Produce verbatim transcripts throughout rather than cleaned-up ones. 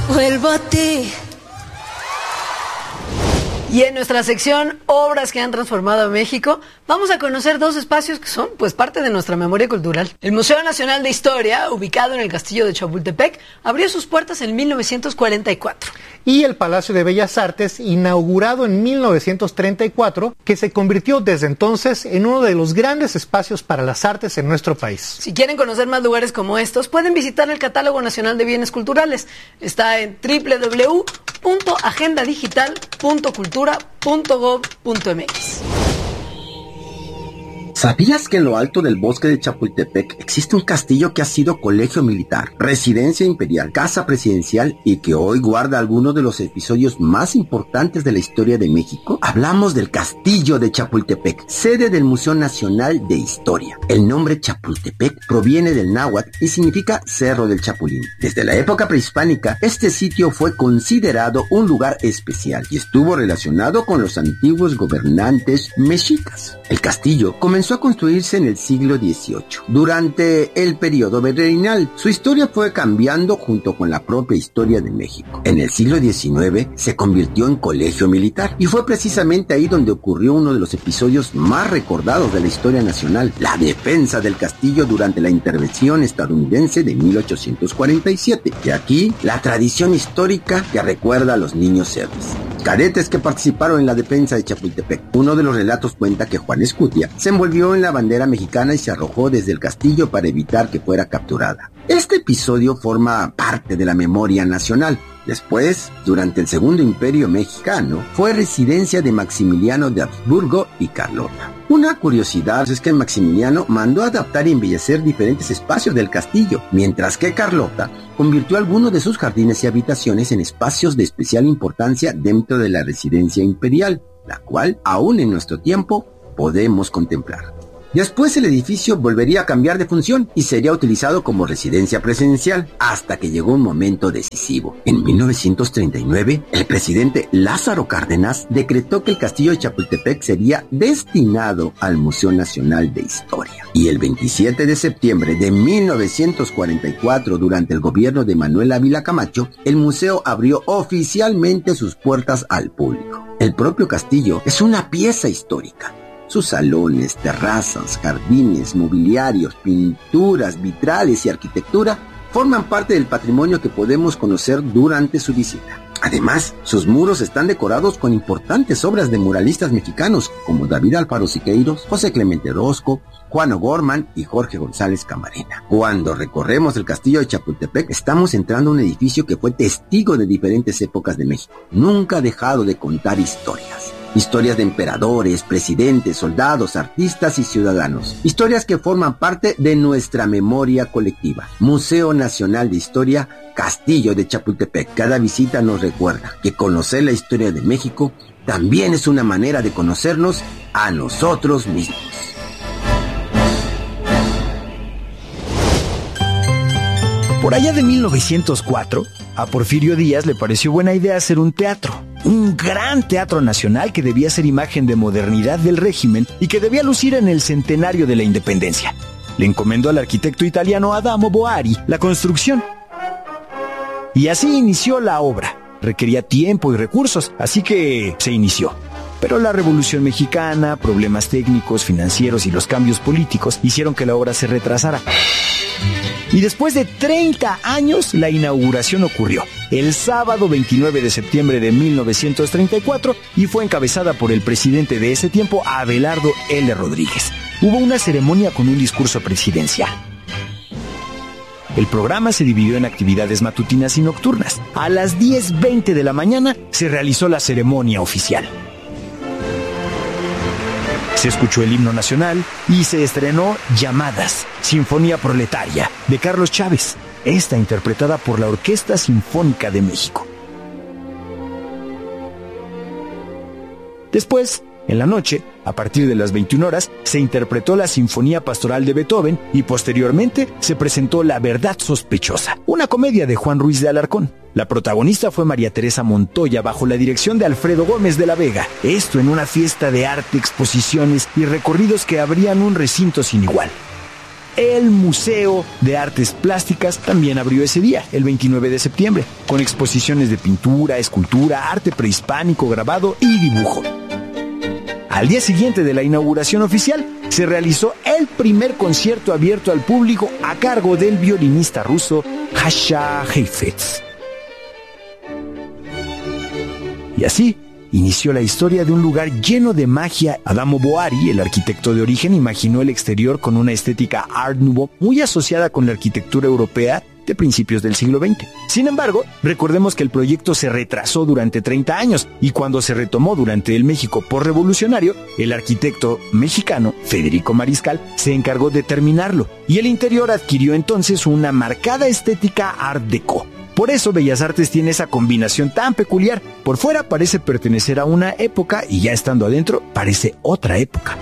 Vuelvo a ti. Y en nuestra sección Obras que han transformado a México, vamos a conocer dos espacios que son pues parte de nuestra memoria cultural. El Museo Nacional de Historia, ubicado en el Castillo de Chapultepec, abrió sus puertas en mil novecientos cuarenta y cuatro. Y el Palacio de Bellas Artes, inaugurado en mil novecientos treinta y cuatro, que se convirtieo desde entonces en uno de los grandes espacios para las artes en nuestro país. Si quieren conocer más lugares como estos, pueden visitar el Catálogo Nacional de Bienes Culturales. Está en doble u doble u doble u punto agenda digital punto cultura punto gob punto eme equis. ¿Sabías que en lo alto del bosque de Chapultepec existe un castillo que ha sido colegio militar, residencia imperial, casa presidencial y que hoy guarda algunos de los episodios más importantes de la historia de México? Hablamos del Castillo de Chapultepec, sede del Museo Nacional de Historia. El nombre Chapultepec proviene del náhuatl y significa Cerro del Chapulín. Desde la época prehispánica, este sitio fue considerado un lugar especial y estuvo relacionado con los antiguos gobernantes mexicas. El castillo comenzó a construirse en el siglo dieciocho, durante el periodo virreinal. Su historia fue cambiando junto con la propia historia de México. En el siglo diecinueve se convirtió en colegio militar y fue precisamente ahí donde ocurrió uno de los episodios más recordados de la historia nacional, la defensa del castillo durante la intervención estadounidense de mil ochocientos cuarenta y siete. Y aquí la tradición histórica que recuerda a los niños héroes, cadetes que participaron en la defensa de Chapultepec. Uno de los relatos cuenta que Juan Escutia se envolvió en la bandera mexicana y se arrojó desde el castillo para evitar que fuera capturada. Este episodio forma parte de la memoria nacional. Después, durante el Segundo Imperio Mexicano, fue residencia de Maximiliano de Habsburgo y Carlota. Una curiosidad es que Maximiliano mandó adaptar y embellecer diferentes espacios del castillo, mientras que Carlota convirtió algunos de sus jardines y habitaciones en espacios de especial importancia dentro de la residencia imperial, la cual, aún en nuestro tiempo, podemos contemplar. Después el edificio volvería a cambiar de función y sería utilizado como residencia presidencial hasta que llegó un momento decisivo. En mil novecientos treinta y nueve, el presidente Lázaro Cárdenas decretó que el castillo de Chapultepec sería destinado al Museo Nacional de Historia. Y el veintisiete de septiembre de mil novecientos cuarenta y cuatro, durante el gobierno de Manuel Ávila Camacho, el museo abrió oficialmente sus puertas al público. El propio castillo es una pieza histórica. Sus salones, terrazas, jardines, mobiliarios, pinturas, vitrales y arquitectura forman parte del patrimonio que podemos conocer durante su visita. Además, sus muros están decorados con importantes obras de muralistas mexicanos como David Alfaro Siqueiros, José Clemente Orozco, Juan O'Gorman y Jorge González Camarena. Cuando recorremos el castillo de Chapultepec, estamos entrando a un edificio que fue testigo de diferentes épocas de México. Nunca ha dejado de contar historias. Historias de emperadores, presidentes, soldados, artistas y ciudadanos. Historias que forman parte de nuestra memoria colectiva. Museo Nacional de Historia, Castillo de Chapultepec. Cada visita nos recuerda que conocer la historia de México también es una manera de conocernos a nosotros mismos. Por allá de mil novecientos cuatro, a Porfirio Díaz le pareció buena idea hacer un teatro. Un gran teatro nacional que debía ser imagen de modernidad del régimen y que debía lucir en el centenario de la independencia. Le encomendó al arquitecto italiano Adamo Boari la construcción. Y así inició la obra. Requería tiempo y recursos, así que se inició. Pero la Revolución Mexicana, problemas técnicos, financieros y los cambios políticos hicieron que la obra se retrasara. Y después de treinta años, la inauguración ocurrió el sábado veintinueve de septiembre de mil novecientos treinta y cuatro y fue encabezada por el presidente de ese tiempo, Abelardo L. Rodríguez. Hubo una ceremonia con un discurso presidencial. El programa se dividió en actividades matutinas y nocturnas. A las diez veinte de la mañana se realizó la ceremonia oficial. Se escuchó el himno nacional y se estrenó Llamadas, Sinfonía Proletaria, de Carlos Chávez, esta interpretada por la Orquesta Sinfónica de México. Después, en la noche, a partir de las veintiuna horas, se interpretó la Sinfonía Pastoral de Beethoven y posteriormente se presentó La Verdad Sospechosa, una comedia de Juan Ruiz de Alarcón. La protagonista fue María Teresa Montoya bajo la dirección de Alfredo Gómez de la Vega. Esto en una fiesta de arte, exposiciones y recorridos que abrían un recinto sin igual. el Museo de Artes Plásticas también abrió ese día, el veintinueve de septiembre, con exposiciones de pintura, escultura, arte prehispánico, grabado y dibujo. Al día siguiente de la inauguración oficial, se realizó el primer concierto abierto al público a cargo del violinista ruso Jasha Heifetz. Y así inició la historia de un lugar lleno de magia. Adamo Boari, el arquitecto de origen, imaginó el exterior con una estética Art Nouveau muy asociada con la arquitectura europea de principios del siglo veinte. Sin embargo, recordemos que el proyecto se retrasó durante treinta años y cuando se retomó durante el México posrevolucionario, el arquitecto mexicano Federico Mariscal se encargó de terminarlo y el interior adquirió entonces una marcada estética Art Deco. Por eso Bellas Artes tiene esa combinación tan peculiar. Por fuera parece pertenecer a una época y ya estando adentro parece otra época.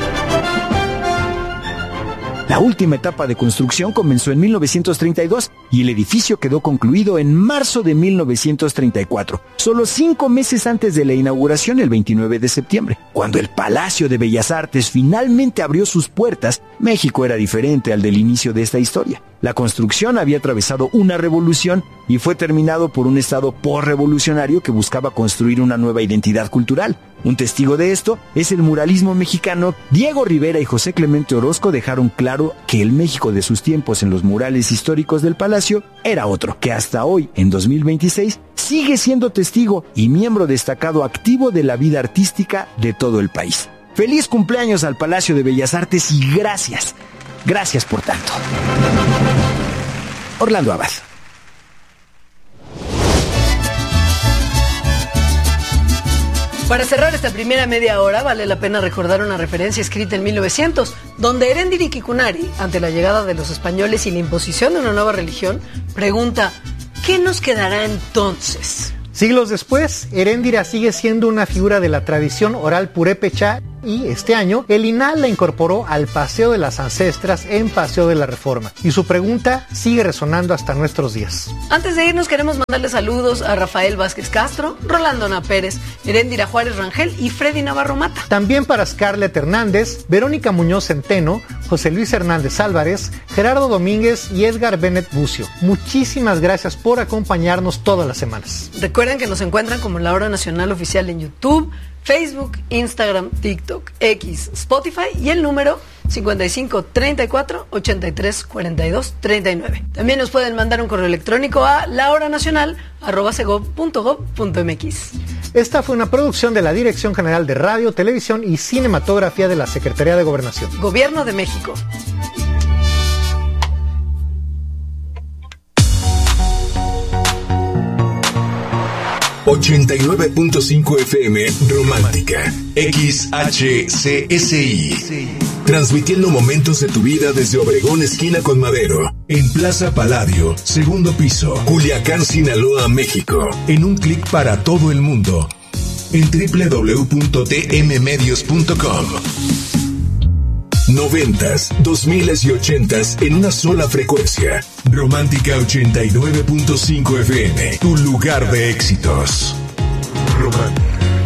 La última etapa de construcción comenzó en mil novecientos treinta y dos y el edificio quedó concluido en marzo de mil novecientos treinta y cuatro, solo cinco meses antes de la inauguración el veintinueve de septiembre. Cuando el Palacio de Bellas Artes finalmente abrió sus puertas, México era diferente al del inicio de esta historia. La construcción había atravesado una revolución y fue terminado por un estado posrevolucionario que buscaba construir una nueva identidad cultural. Un testigo de esto es el muralismo mexicano. Diego Rivera y José Clemente Orozco dejaron claro que el México de sus tiempos en los murales históricos del Palacio era otro, que hasta hoy, en dos mil veintiséis, sigue siendo testigo y miembro destacado activo de la vida artística de todo el país. Feliz cumpleaños al Palacio de Bellas Artes y gracias, gracias por tanto. Orlando Abad. Para cerrar esta primera media hora, vale la pena recordar una referencia escrita en mil novecientos, donde Erendira Kikunari, ante la llegada de los españoles y la imposición de una nueva religión, pregunta: ¿qué nos quedará entonces? Siglos después, Erendira sigue siendo una figura de la tradición oral purépecha y este año el I N A H la incorporó al Paseo de las Ancestras en Paseo de la Reforma y su pregunta sigue resonando hasta nuestros días. Antes de irnos queremos mandarle saludos a Rafael Vázquez Castro, Rolando Ana Pérez, Erendira Juárez Rangel y Freddy Navarro Mata. También para Scarlett Hernández, Verónica Muñoz Centeno, José Luis Hernández Álvarez, Gerardo Domínguez y Edgar Bennett Bucio. Muchísimas gracias por acompañarnos todas las semanas. Recuerden que nos encuentran como La Hora Nacional Oficial en YouTube, Facebook, Instagram, TikTok, X, Spotify y el número cincuenta y cinco, treinta y cuatro, ochenta y tres, cuarenta y dos, treinta y nueve. También nos pueden mandar un correo electrónico a lahoranacional arroba segov punto gov punto mx. Esta fue una producción de la Dirección General de Radio, Televisión y Cinematografía de la Secretaría de Gobernación. Gobierno de México. ochenta y nueve punto cinco F M Romántica X H C S I, transmitiendo momentos de tu vida desde Obregón esquina con Madero, en Plaza Palladio, segundo piso, Culiacán, Sinaloa, México, en un clic para todo el mundo, en doble u doble u doble u punto t m medios punto com. Noventas, dos miles y ochentas en una sola frecuencia. Romántica ochenta y nueve punto cinco F M, tu lugar de éxitos. Romántica.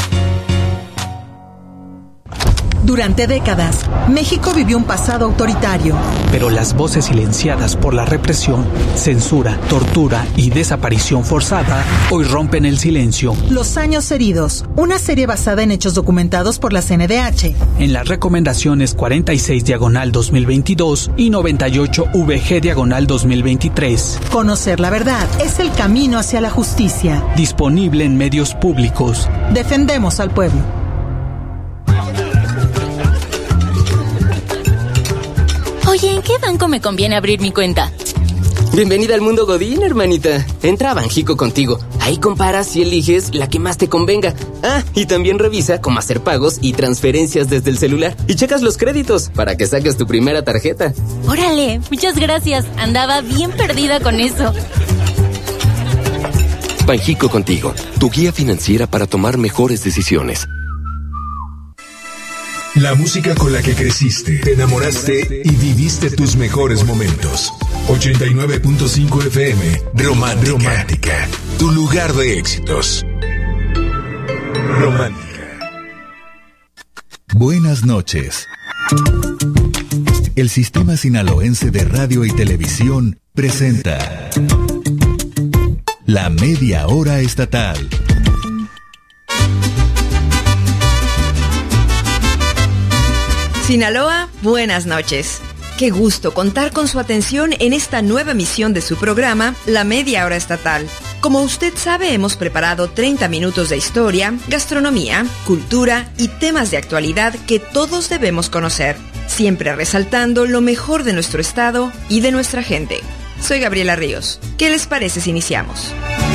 Durante décadas, México vivió un pasado autoritario. Pero las voces silenciadas por la represión, censura, tortura y desaparición forzada hoy rompen el silencio. Los años heridos, una serie basada en hechos documentados por la C N D H. En las recomendaciones cuarenta y seis diagonal dos mil veintidós y noventa y ocho V G diagonal dos mil veintitrés. Conocer la verdad es el camino hacia la justicia. Disponible en medios públicos. Defendemos al pueblo. Oye, ¿en qué banco me conviene abrir mi cuenta? Bienvenida al mundo Godín, hermanita. Entra a Banjico Contigo. Ahí comparas y eliges la que más te convenga. Ah, y también revisa cómo hacer pagos y transferencias desde el celular. Y checas los créditos para que saques tu primera tarjeta. Órale, muchas gracias. Andaba bien perdida con eso. Banjico Contigo, tu guía financiera para tomar mejores decisiones. La música con la que creciste, te enamoraste y viviste tus mejores momentos. ochenta y nueve punto cinco F M, Romántica. Romántica, tu lugar de éxitos. Romántica. Buenas noches. el Sistema Sinaloense de Radio y Televisión presenta La Media Hora Estatal. Sinaloa, buenas noches. Qué gusto contar con su atención en esta nueva emisión de su programa, La Media Hora Estatal. Como usted sabe, hemos preparado treinta minutos de historia, gastronomía, cultura y temas de actualidad que todos debemos conocer, siempre resaltando lo mejor de nuestro estado y de nuestra gente. Soy Gabriela Ríos. ¿Qué les parece si iniciamos?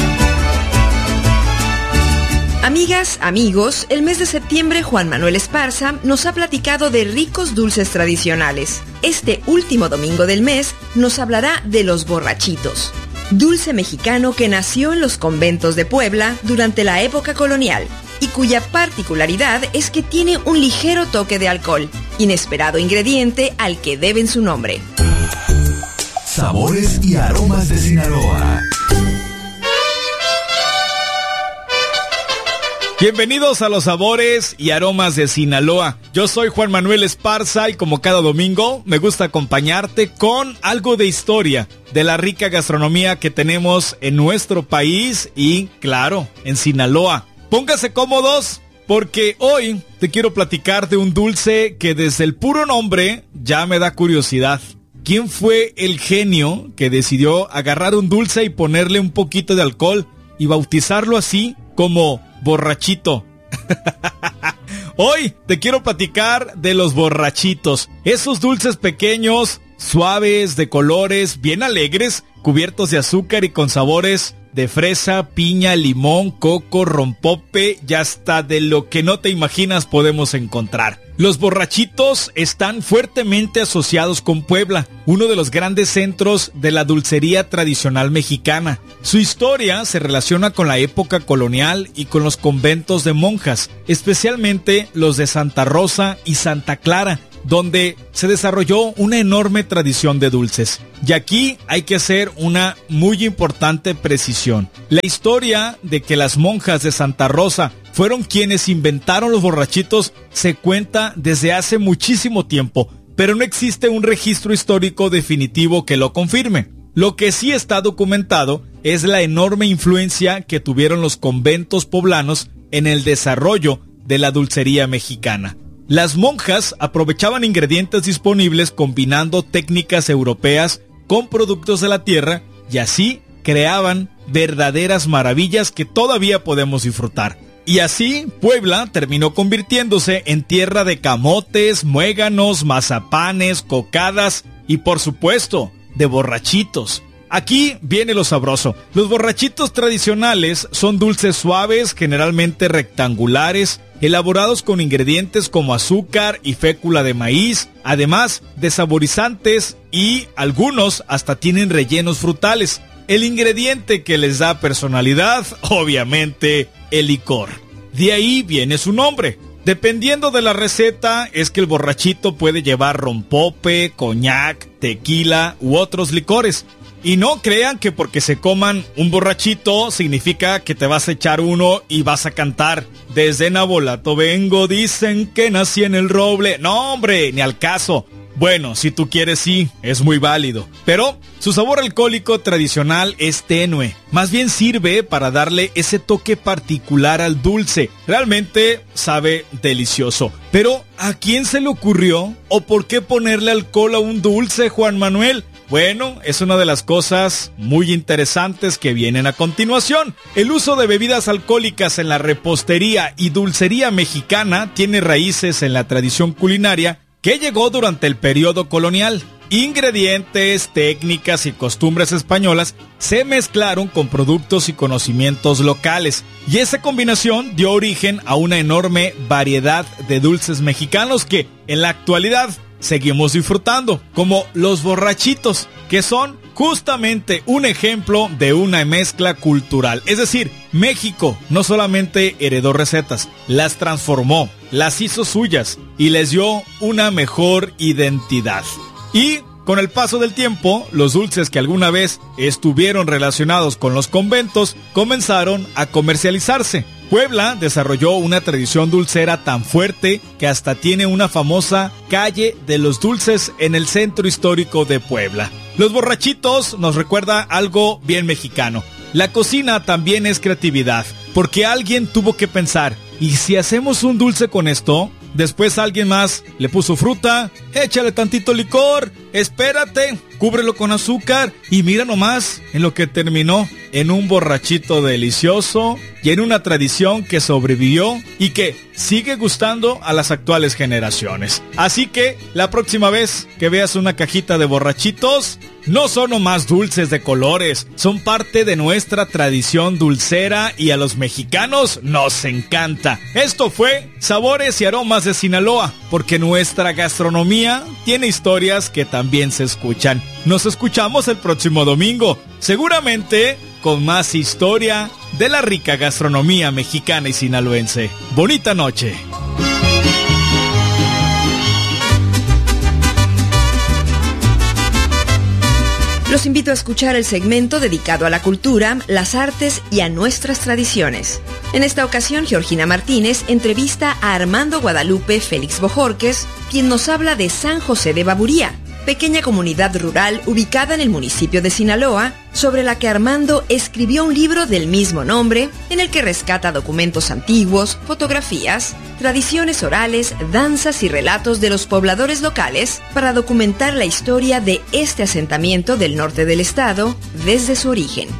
Amigas, amigos, el mes de septiembre Juan Manuel Esparza nos ha platicado de ricos dulces tradicionales. Este último domingo del mes nos hablará de los borrachitos, dulce mexicano que nació en los conventos de Puebla durante la época colonial y cuya particularidad es que tiene un ligero toque de alcohol, inesperado ingrediente al que deben su nombre. Sabores y aromas de Sinaloa. Bienvenidos a los sabores y aromas de Sinaloa. Yo soy Juan Manuel Esparza y como cada domingo me gusta acompañarte con algo de historia de la rica gastronomía que tenemos en nuestro país y, claro, en Sinaloa. Póngase cómodos porque hoy te quiero platicar de un dulce que desde el puro nombre ya me da curiosidad. ¿Quién fue el genio que decidió agarrar un dulce y ponerle un poquito de alcohol y bautizarlo así como borrachito? Hoy te quiero platicar de los borrachitos, esos dulces pequeños, suaves, de colores, bien alegres, cubiertos de azúcar y con sabores de fresa, piña, limón, coco, rompope y hasta de lo que no te imaginas podemos encontrar. Los borrachitos están fuertemente asociados con Puebla, uno de los grandes centros de la dulcería tradicional mexicana. Su historia se relaciona con la época colonial y con los conventos de monjas, especialmente los de Santa Rosa y Santa Clara, donde se desarrolló una enorme tradición de dulces. Y aquí hay que hacer una muy importante precisión. La historia de que las monjas de Santa Rosa fueron quienes inventaron los borrachitos se cuenta desde hace muchísimo tiempo, pero no existe un registro histórico definitivo que lo confirme. Lo que sí está documentado es la enorme influencia que tuvieron los conventos poblanos en el desarrollo de la dulcería mexicana. Las monjas aprovechaban ingredientes disponibles combinando técnicas europeas con productos de la tierra y así creaban verdaderas maravillas que todavía podemos disfrutar. Y así, Puebla terminó convirtiéndose en tierra de camotes, muéganos, mazapanes, cocadas y, por supuesto, de borrachitos. Aquí viene lo sabroso. Los borrachitos tradicionales son dulces suaves, generalmente rectangulares, elaborados con ingredientes como azúcar y fécula de maíz, además de saborizantes y algunos hasta tienen rellenos frutales. El ingrediente que les da personalidad, obviamente, el licor. De ahí viene su nombre. Dependiendo de la receta, es que el borrachito puede llevar rompope, coñac, tequila u otros licores. Y no crean que porque se coman un borrachito significa que te vas a echar uno y vas a cantar: desde Nabolato vengo, dicen que nací en el roble. No, hombre, ni al caso. Bueno, si tú quieres sí, es muy válido. Pero su sabor alcohólico tradicional es tenue. Más bien sirve para darle ese toque particular al dulce. Realmente sabe delicioso. Pero ¿a quién se le ocurrió o por qué ponerle alcohol a un dulce, Juan Manuel? Bueno, es una de las cosas muy interesantes que vienen a continuación. El uso de bebidas alcohólicas en la repostería y dulcería mexicana tiene raíces en la tradición culinaria que llegó durante el periodo colonial. Ingredientes, técnicas y costumbres españolas se mezclaron con productos y conocimientos locales, y esa combinación dio origen a una enorme variedad de dulces mexicanos que, en la actualidad, seguimos disfrutando, como los borrachitos, que son justamente un ejemplo de una mezcla cultural. Es decir, México no solamente heredó recetas, las transformó, las hizo suyas y les dio una mejor identidad. Y con el paso del tiempo, los dulces que alguna vez estuvieron relacionados con los conventos comenzaron a comercializarse. Puebla desarrolló una tradición dulcera tan fuerte que hasta tiene una famosa calle de los dulces en el centro histórico de Puebla. Los borrachitos nos recuerda algo bien mexicano. La cocina también es creatividad, porque alguien tuvo que pensar, ¿y si hacemos un dulce con esto? Después alguien más le puso fruta, échale tantito licor, espérate, cúbrelo con azúcar y mira nomás en lo que terminó, en un borrachito delicioso y en una tradición que sobrevivió y que sigue gustando a las actuales generaciones. Así que la próxima vez que veas una cajita de borrachitos, no son nomás dulces de colores, son parte de nuestra tradición dulcera y a los mexicanos nos encanta. Esto fue Sabores y Aromas de Sinaloa, porque nuestra gastronomía tiene historias que también se escuchan. Nos escuchamos el próximo domingo, seguramente con más historia de la rica gastronomía mexicana y sinaloense. Bonita noche. Los invito a escuchar el segmento dedicado a la cultura, las artes y a nuestras tradiciones. En esta ocasión, Georgina Martínez entrevista a Armando Guadalupe Félix Bojorquez, quien nos habla de San José de Baburía, pequeña comunidad rural ubicada en el municipio de Sinaloa, sobre la que Armando escribió un libro del mismo nombre, en el que rescata documentos antiguos, fotografías, tradiciones orales, danzas y relatos de los pobladores locales para documentar la historia de este asentamiento del norte del estado desde su origen.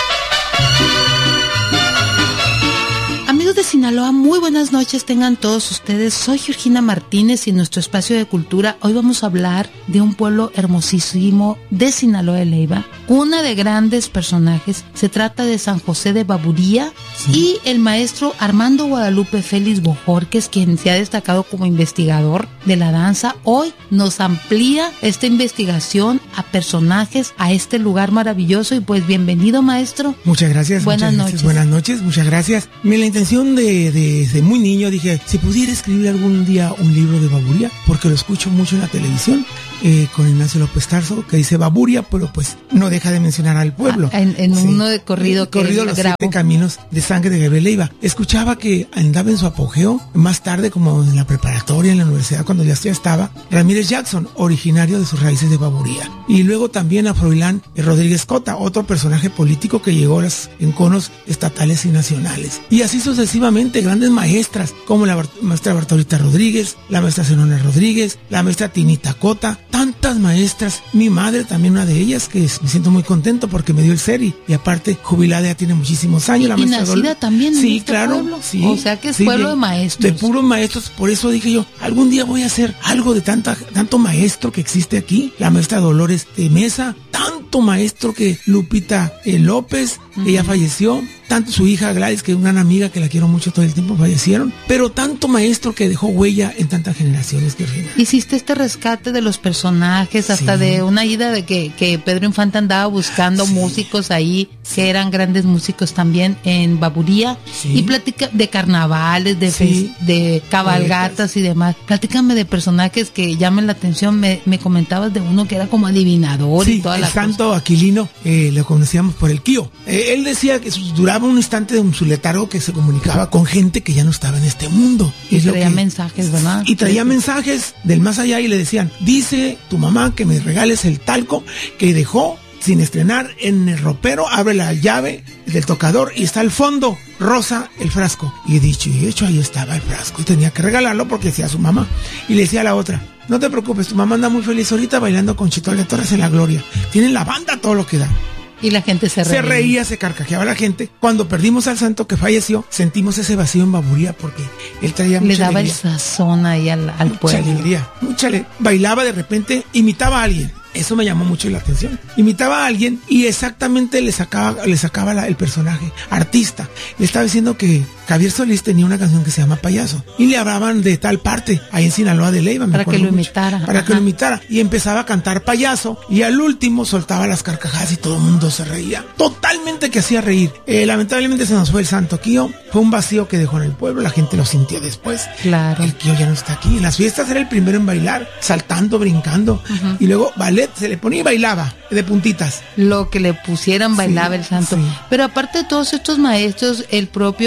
Amigos de Sinaloa, muy buenas noches tengan todos ustedes. Soy Georgina Martínez y en nuestro espacio de cultura hoy vamos a hablar de un pueblo hermosísimo de Sinaloa de Leiva, cuna de grandes personajes. Se trata de San José de Baburía, sí. Y el maestro Armando Guadalupe Félix Bojorquez, quien se ha destacado como investigador de la danza, hoy nos amplía esta investigación a personajes, a este lugar maravilloso. Y pues bienvenido, maestro. Muchas gracias. Buenas muchas noches. Gracias, buenas noches, muchas gracias. Me la intención de, de, desde muy niño dije, si pudiera escribir algún día un libro de Baburía, porque lo escucho mucho en la televisión, eh, con Ignacio López Tarso, que dice Baburía, pero pues no deja de mencionar al pueblo. Ah, en en sí. Uno de corrido el que corrido Los grabo. Siete Caminos de Sangre de Gabriel Leiva. Escuchaba que andaba en su apogeo, más tarde como en la preparatoria, en la universidad, cuando ya estaba, Ramírez Jackson, originario de sus raíces de Baburía. Y luego también a Froilán Rodríguez Cota, otro personaje político que llegó a los enconos estatales y nacionales. Y así sucesivamente, grandes maestras, como la maestra Bartolita Rodríguez, la maestra Zenona Rodríguez, la maestra Tinita Cota, tantas maestras, mi madre también una de ellas, que me siento muy contento porque me dio el C E R I, y aparte jubilada ya tiene muchísimos años. Y, la y maestra nacida Dol- también en sí, este claro, pueblo. Sí, o sea que es sí, pueblo de, de maestros. De puros maestros, por eso dije yo, algún día voy a hacer algo de tanta, tanto maestro que existe aquí. La maestra Dolores de Mesa, tanto maestro que Lupita eh, López, uh-huh. ella falleció, tanto su hija Gladys, que es una amiga que la quiero mucho todo el tiempo, fallecieron, pero tanto maestro que dejó huella en tantas generaciones. Que hiciste este rescate de los personajes, hasta sí. de una ida de que, que Pedro Infante andaba buscando sí. músicos ahí, sí. que eran grandes músicos también en Baburía, sí. y platica de carnavales, de, sí. fe, de cabalgatas sí. y demás. Platícame de personajes que llamen la atención. Me, me comentabas de uno que era como adivinador sí, y toda la cosa. El santo Aquilino, eh, lo conocíamos por el Quío. Eh, él decía que duraba un instante de su letargo que se comunicaba con gente que ya no estaba en este mundo. Y es traía lo que, mensajes, ¿verdad? Y traía sí. mensajes del más allá y le decían, dice tu mamá que me regales el talco que dejó sin estrenar en el ropero, abre la llave del tocador y está al fondo rosa el frasco. Y dicho y hecho, ahí estaba el frasco y tenía que regalarlo porque decía su mamá. Y le decía a la otra, no te preocupes, tu mamá anda muy feliz ahorita bailando con Chitole Torres en La Gloria. Tienen la banda todo lo que da. Y la gente se reía. Se reía, se carcajeaba la gente. Cuando perdimos al santo que falleció, sentimos ese vacío en Baburía porque él traía mucha Le daba alegría. el sazón ahí al, al mucha pueblo. Alegría, mucha alegría. Bailaba de repente, imitaba a alguien. Eso me llamó mucho la atención. Imitaba a alguien y exactamente le sacaba, le sacaba la, el personaje, artista. Le estaba diciendo que Javier Solís tenía una canción que se llama Payaso. Y le hablaban de tal parte, ahí en Sinaloa de Leiva. Me para que lo mucho, imitara. Para Ajá. que lo imitara. Y empezaba a cantar Payaso. Y al último soltaba las carcajadas y todo el mundo se reía. Totalmente que hacía reír. Eh, lamentablemente se nos fue el santo Quío. Fue un vacío que dejó en el pueblo. La gente lo sintió después. Claro. El Quío ya no está aquí. En las fiestas era el primero en bailar, saltando, brincando. Uh-huh. Y luego ballet se le ponía y bailaba de puntitas. Lo que le pusieran bailaba sí, el santo. Sí. Pero aparte de todos estos maestros, el propio proto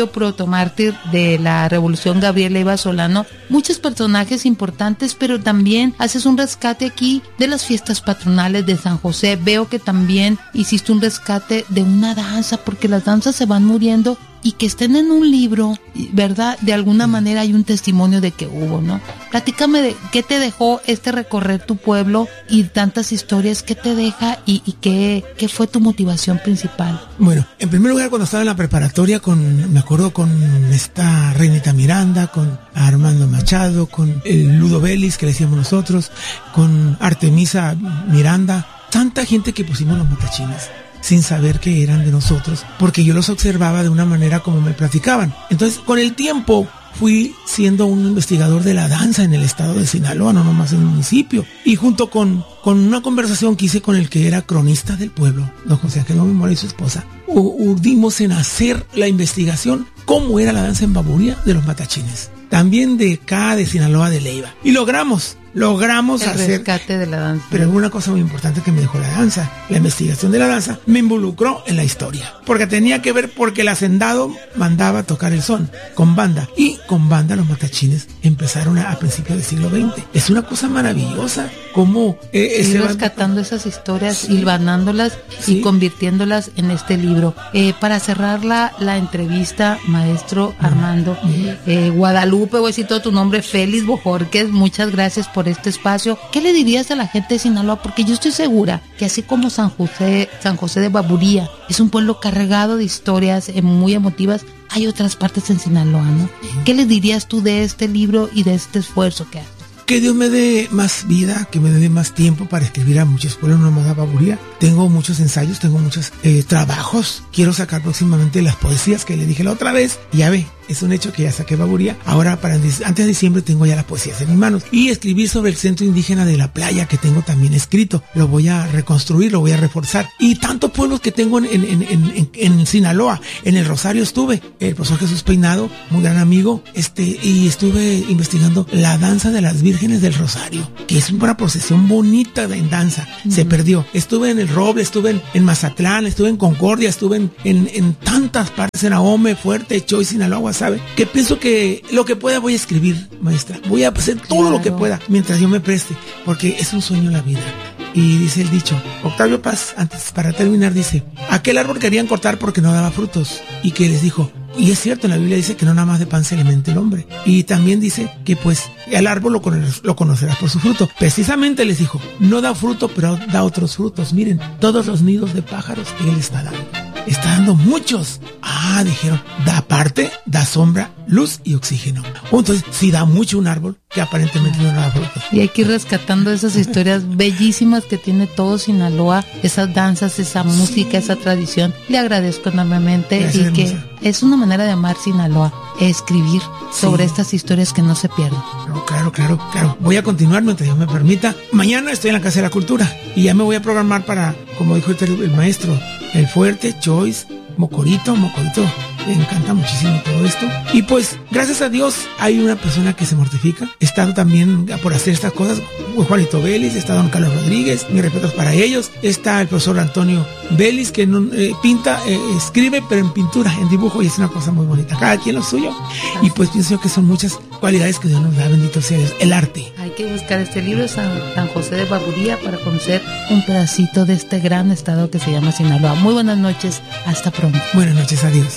mártir de la Revolución, Gabriel Leiva Solano, muchos personajes importantes, pero también haces un rescate aquí de las fiestas patronales de San José. Veo que también hiciste un rescate de una danza, porque las danzas se van muriendo, y que estén en un libro, ¿verdad? De alguna manera hay un testimonio de que hubo, ¿no? Platícame de qué te dejó este recorrer tu pueblo y tantas historias, qué te deja y, y qué, qué fue tu motivación principal. Bueno, en primer lugar, cuando estaba en la preparatoria, con, me acuerdo con esta Reinita Miranda, con Armando Machado, con el Ludo Vélez, que le decíamos nosotros, con Artemisa Miranda, tanta gente que pusimos los matachines sin saber que eran de nosotros, porque yo los observaba de una manera como me platicaban. Entonces, con el tiempo, fui siendo un investigador de la danza en el estado de Sinaloa, no nomás en el municipio. Y junto con, con una conversación que hice con el que era cronista del pueblo, don José Ángel Mora y su esposa, urdimos en hacer la investigación cómo era la danza en Baburía de los matachines. También de acá, de Sinaloa, de Leiva. Y logramos, logramos el hacer... El rescate de la danza. Pero una cosa muy importante que me dejó la danza, la investigación de la danza, me involucró en la historia. Porque tenía que ver, porque el hacendado mandaba tocar el son, con banda. Y con banda los matachines empezaron a, a principios del siglo veinte. Es una cosa maravillosa, como... Eh, Ir rescatando banda... esas historias, sí. hilvanándolas sí. y convirtiéndolas en este libro. Eh, para cerrar la, la entrevista, maestro mm. Armando, mm. Eh, Guadalupe, voy a decir todo tu nombre, Félix Bojorquez, muchas gracias por este espacio. ¿Qué le dirías a la gente de Sinaloa? Porque yo estoy segura que así como San José, San José de Baburía es un pueblo cargado de historias eh, muy emotivas, hay otras partes en Sinaloa, ¿no? ¿Qué le dirías tú de este libro y de este esfuerzo que haces? Que Dios me dé más vida, que me dé más tiempo para escribir a muchos pueblos, no más a Baburía. Tengo muchos ensayos, tengo muchos eh, trabajos. Quiero sacar próximamente las poesías que le dije la otra vez. Ya ve, es un hecho que ya saqué Baburía. Ahora, para antes de diciembre, tengo ya las poesías en mis manos. Y escribir sobre el centro indígena de la playa, que tengo también escrito. Lo voy a reconstruir, lo voy a reforzar. Y tantos pueblos que tengo en, en, en, en, en Sinaloa. En el Rosario estuve. El profesor Jesús Peinado, muy gran amigo. Este, y estuve investigando la danza de las Vírgenes del Rosario, que es una procesión bonita de en danza. Uh-huh. Se perdió. Estuve en el Roble, estuve en, en Mazatlán, estuve en Concordia, estuve en, en, en tantas partes, en Ahome, Fuerte, Choy, Sinaloa, ¿sabe? Que pienso que lo que pueda voy a escribir, maestra. Voy a hacer todo claro. lo que pueda mientras yo me preste, porque es un sueño la vida. Y dice el dicho, Octavio Paz, antes para terminar, dice, aquel árbol querían cortar porque no daba frutos. Y que les dijo, y es cierto, en la Biblia dice que no nada más de pan se alimenta el hombre. Y también dice que pues el árbol lo, cono- lo conocerás por su fruto. Precisamente les dijo, no da fruto, pero da otros frutos. Miren, todos los nidos de pájaros que él está dando. Está dando muchos. Ah, dijeron, da aparte, da sombra, luz y oxígeno. Entonces, si da mucho un árbol, que aparentemente no da frutos. Y hay que ir rescatando esas historias bellísimas que tiene todo Sinaloa, esas danzas, esa música, esa tradición. Le agradezco enormemente. Gracias, y que hermosa. Es una manera de amar Sinaloa, escribir sobre sí. estas historias que no se pierden. No, claro, claro, claro. Voy a continuar mientras Dios me permita. Mañana estoy en la Casa de la Cultura y ya me voy a programar para, como dijo el, el maestro, El Fuerte, Choice, Mocorito, Mocorito. Le encanta muchísimo todo esto. Y pues, gracias a Dios, hay una persona que se mortifica. Está también por hacer estas cosas, Juanito Vélez, está don Carlos Rodríguez, mis respetos para ellos. Está el profesor Antonio Vélez, que no, eh, pinta, eh, escribe, pero en pintura, en dibujo, y es una cosa muy bonita. Cada quien lo suyo. Y pues pienso que son muchas cualidades que Dios nos da, bendito sea Dios. El arte. Hay que buscar este libro, San, San José de Baburía, para conocer un pedacito de este gran estado que se llama Sinaloa. Muy buenas noches, hasta pronto. Buenas noches, adiós.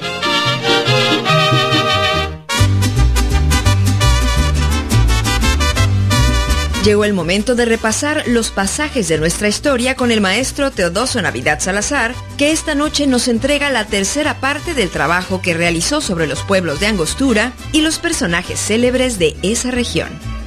Llegó el momento de repasar los pasajes de nuestra historia con el maestro Teodoso Navidad Salazar, que esta noche nos entrega la tercera parte del trabajo que realizó sobre los pueblos de Angostura y los personajes célebres de esa región.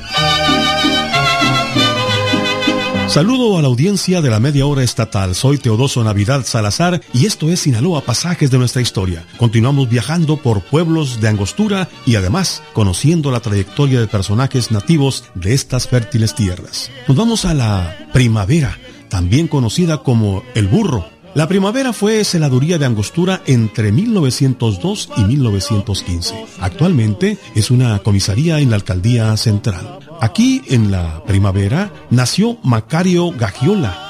Saludo a la audiencia de la Media Hora Estatal. Soy Teodoso Navidad Salazar y esto es Sinaloa, pasajes de nuestra historia. Continuamos viajando por pueblos de Angostura y además conociendo la trayectoria de personajes nativos de estas fértiles tierras. Nos vamos a la primavera, también conocida como el burro. La primavera fue celaduría de Angostura entre mil novecientos dos y mil novecientos quince. Actualmente es una comisaría en la alcaldía central. Aquí, en la primavera, nació Macario Gagiola,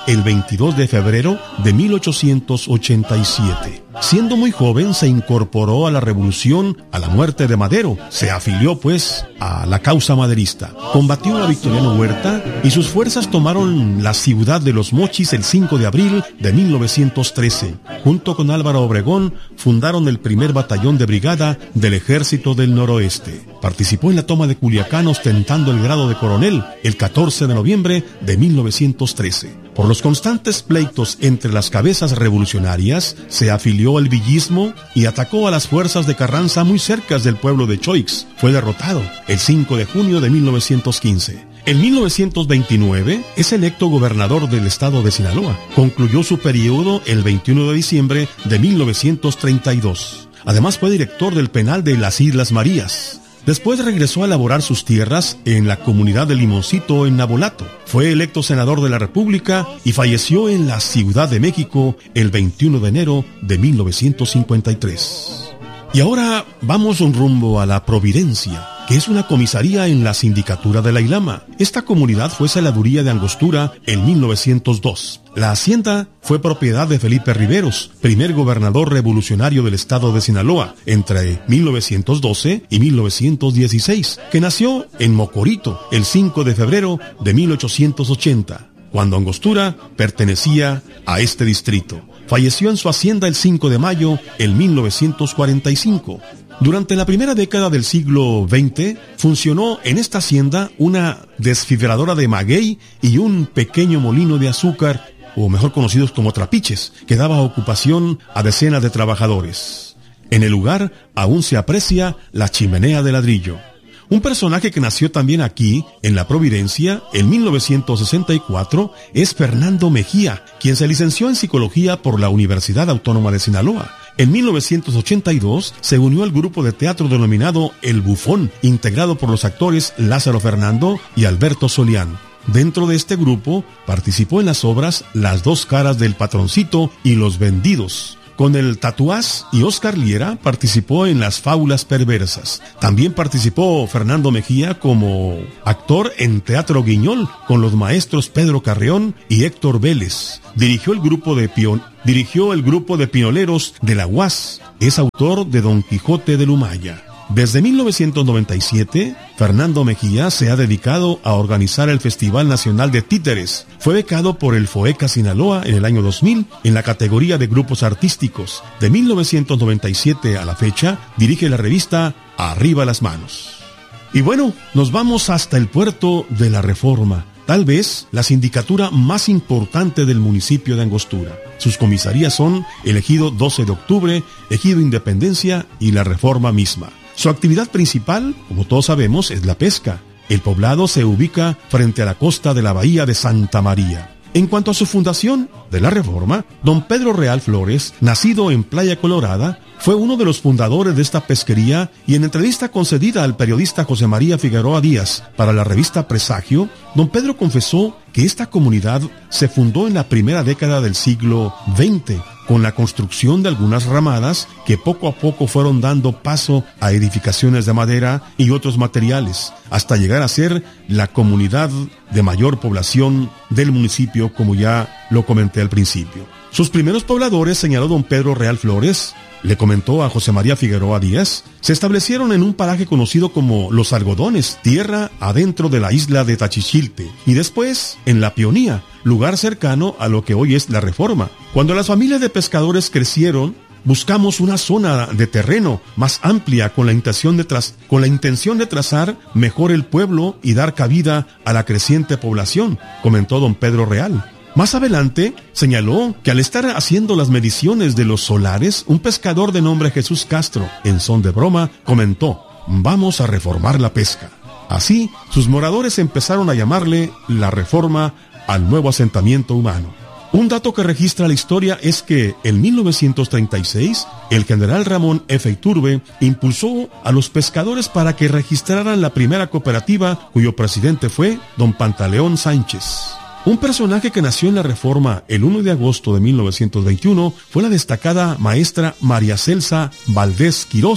el veintidós de febrero de mil ochocientos ochenta y siete. Siendo muy joven se incorporó a la revolución a la muerte de Madero. Se afilió pues a la causa maderista. Combatió a Victoriano Huerta y sus fuerzas tomaron la ciudad de Los Mochis el cinco de abril de mil novecientos trece. Junto con Álvaro Obregón fundaron el primer batallón de brigada del Ejército del Noroeste. Participó en la toma de Culiacán ostentando el grado de coronel el catorce de noviembre de mil novecientos trece. Por los constantes pleitos entre las cabezas revolucionarias, se afilió al villismo y atacó a las fuerzas de Carranza muy cerca del pueblo de Choix. Fue derrotado el cinco de junio de mil novecientos quince. En mil novecientos veintinueve es electo gobernador del estado de Sinaloa. Concluyó su periodo el veintiuno de diciembre de mil novecientos treinta y dos. Además fue director del penal de las Islas Marías. Después regresó a laborar sus tierras en la comunidad de Limoncito en Nabolato. Fue electo senador de la República y falleció en la Ciudad de México el veintiuno de enero de mil novecientos cincuenta y tres. Y ahora vamos un rumbo a la Providencia, que es una comisaría en la sindicatura de la Ilama. Esta comunidad fue celaduría de Angostura en mil novecientos dos. La hacienda fue propiedad de Felipe Riveros, primer gobernador revolucionario del estado de Sinaloa, entre mil novecientos doce y mil novecientos dieciséis, que nació en Mocorito el cinco de febrero de mil ochocientos ochenta, cuando Angostura pertenecía a este distrito. Falleció en su hacienda el cinco de mayo en mil novecientos cuarenta y cinco. Durante la primera década del siglo veinte, funcionó en esta hacienda una desfiebradora de maguey y un pequeño molino de azúcar, o mejor conocidos como trapiches, que daba ocupación a decenas de trabajadores. En el lugar aún se aprecia la chimenea de ladrillo. Un personaje que nació también aquí, en la Providencia, en mil novecientos sesenta y cuatro, es Fernando Mejía, quien se licenció en Psicología por la Universidad Autónoma de Sinaloa. En mil novecientos ochenta y dos se unió al grupo de teatro denominado El Bufón, integrado por los actores Lázaro Fernando y Alberto Solián. Dentro de este grupo participó en las obras Las dos caras del patroncito y Los vendidos. Con el Tatuás y Oscar Liera participó en Las fábulas perversas. También participó Fernando Mejía como actor en Teatro Guiñol con los maestros Pedro Carreón y Héctor Vélez. Dirigió el grupo de pion... dirigió el grupo de pioneros de la U A S. Es autor de Don Quijote del Humaya. Desde mil novecientos noventa y siete, Fernando Mejía se ha dedicado a organizar el Festival Nacional de Títeres. Fue becado por el FOECA Sinaloa en el año dos mil en la categoría de grupos artísticos. De mil novecientos noventa y siete a la fecha, dirige la revista Arriba las Manos. Y bueno, nos vamos hasta el puerto de la Reforma, tal vez la sindicatura más importante del municipio de Angostura. Sus comisarías son el Ejido doce de octubre, Ejido Independencia y la Reforma misma. Su actividad principal, como todos sabemos, es la pesca. El poblado se ubica frente a la costa de la bahía de Santa María. En cuanto a su fundación de la Reforma, don Pedro Real Flores, nacido en Playa Colorada, fue uno de los fundadores de esta pesquería y en entrevista concedida al periodista José María Figueroa Díaz para la revista Presagio, don Pedro confesó que esta comunidad se fundó en la primera década del siglo veinte, con la construcción de algunas ramadas que poco a poco fueron dando paso a edificaciones de madera y otros materiales, hasta llegar a ser la comunidad de mayor población del municipio, como ya lo comenté al principio. Sus primeros pobladores, señaló don Pedro Real Flores, le comentó a José María Figueroa Díaz, se establecieron en un paraje conocido como Los Algodones, tierra adentro de la isla de Tachichilte, y después en La Pionía, lugar cercano a lo que hoy es la Reforma. Cuando las familias de pescadores crecieron, buscamos una zona de terreno más amplia con la intención de tras- con la intención de trazar mejor el pueblo y dar cabida a la creciente población, comentó don Pedro Real. Más adelante, señaló que al estar haciendo las mediciones de los solares, un pescador de nombre Jesús Castro, en son de broma, comentó: vamos a reformar la pesca. Así, sus moradores empezaron a llamarle la Reforma al nuevo asentamiento humano. Un dato que registra la historia es que en mil novecientos treinta y seis, el general Ramón F. Iturbe impulsó a los pescadores para que registraran la primera cooperativa, cuyo presidente fue don Pantaleón Sánchez. Un personaje que nació en la Reforma el uno de agosto de mil novecientos veintiuno fue la destacada maestra María Celsa Valdés Quirós,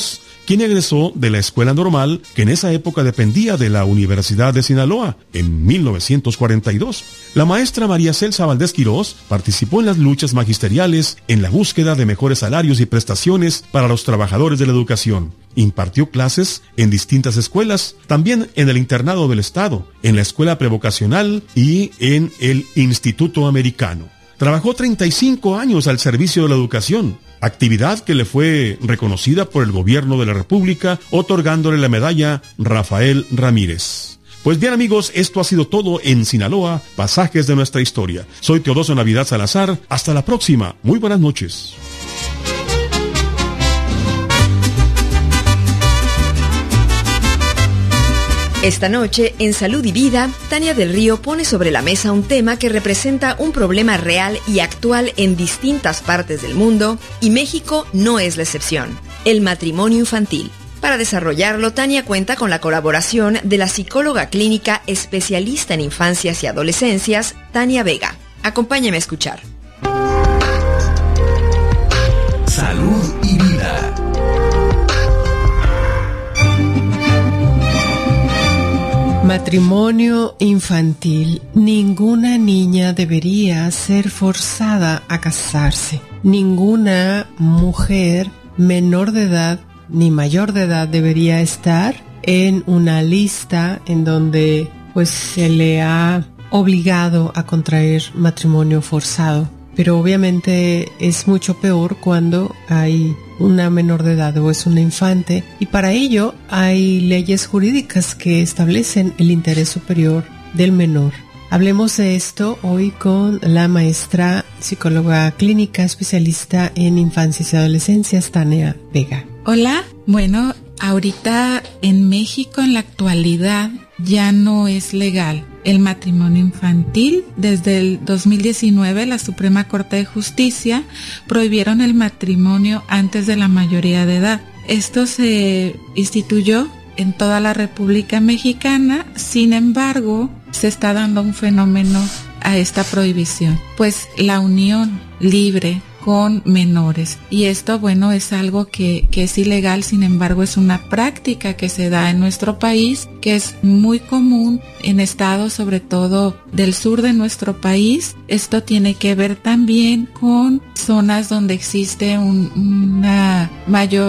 quien egresó de la Escuela Normal, que en esa época dependía de la Universidad de Sinaloa, en mil novecientos cuarenta y dos. La maestra María Celsa Valdés Quirós participó en las luchas magisteriales en la búsqueda de mejores salarios y prestaciones para los trabajadores de la educación. Impartió clases en distintas escuelas, también en el internado del Estado, en la escuela prevocacional y en el Instituto Americano. Trabajó treinta y cinco años al servicio de la educación, actividad que le fue reconocida por el gobierno de la República, otorgándole la medalla Rafael Ramírez. Pues bien, amigos, esto ha sido todo en Sinaloa, pasajes de nuestra historia. Soy Teodoso Navidad Salazar, hasta la próxima, muy buenas noches. Esta noche, en Salud y Vida, Tania del Río pone sobre la mesa un tema que representa un problema real y actual en distintas partes del mundo, y México no es la excepción: el matrimonio infantil. Para desarrollarlo, Tania cuenta con la colaboración de la psicóloga clínica especialista en infancias y adolescencias, Tania Vega. Acompáñame a escuchar. Salud y Vida. Matrimonio infantil. Ninguna niña debería ser forzada a casarse. Ninguna mujer menor de edad ni mayor de edad debería estar en una lista en donde pues se le ha obligado a contraer matrimonio forzado. Pero obviamente es mucho peor cuando hay una menor de edad o es una infante, y para ello hay leyes jurídicas que establecen el interés superior del menor. Hablemos de esto hoy con la maestra psicóloga clínica especialista en infancias y adolescencias, Tania Vega. Hola, bueno, ahorita en México en la actualidad ya no es legal el matrimonio infantil. Desde el dos mil diecinueve, la Suprema Corte de Justicia prohibieron el matrimonio antes de la mayoría de edad. Esto se instituyó en toda la República Mexicana. Sin embargo, se está dando un fenómeno a esta prohibición, pues la unión libre con menores, y esto, bueno, es algo que, que es ilegal. Sin embargo, es una práctica que se da en nuestro país, que es muy común en estados, sobre todo del sur de nuestro país. Esto tiene que ver también con zonas donde existe un, una mayor